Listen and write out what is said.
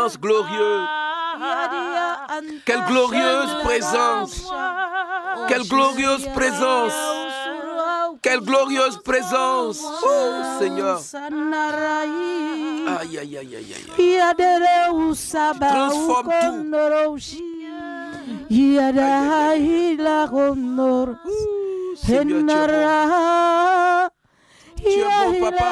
présence glorieuse. Quelle glorieuse présence. Quelle glorieuse présence. Quelle glorieuse présence. Oh Seigneur. Aïe, aïe, aïe, aïe, aïe. Transforme tout. Seigneur, tu es bon. Tu es bon, papa.